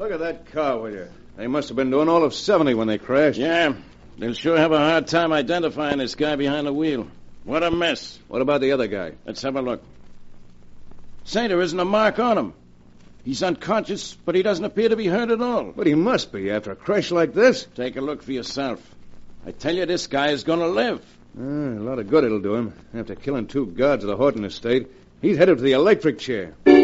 Look at that car, will you? They must have been doing all of 70 when they crashed. Yeah, they'll sure have a hard time identifying this guy behind the wheel. What a mess. What about the other guy? Let's have a look. Say, there isn't a mark on him. He's unconscious, but he doesn't appear to be hurt at all. But he must be after a crash like this. Take a look for yourself. I tell you, this guy is going to live. A lot of good it'll do him. After killing 2 guards of the Horton estate, he's headed to the electric chair.